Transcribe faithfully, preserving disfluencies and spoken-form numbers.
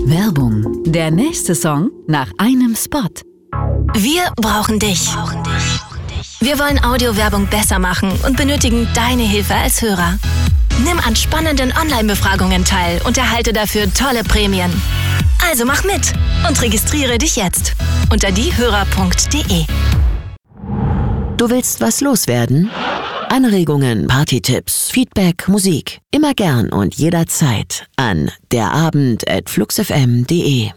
Werbung. Der nächste Song nach einem Spot. Wir brauchen dich. Wir wollen Audiowerbung besser machen und benötigen deine Hilfe als Hörer. Nimm an spannenden Online-Befragungen teil und erhalte dafür tolle Prämien. Also mach mit und registriere dich jetzt unter diehörer punkt de. Du willst was loswerden? Anregungen, Partytipps, Feedback, Musik. Immer gern und jederzeit an derabend at fluxfm punkt de.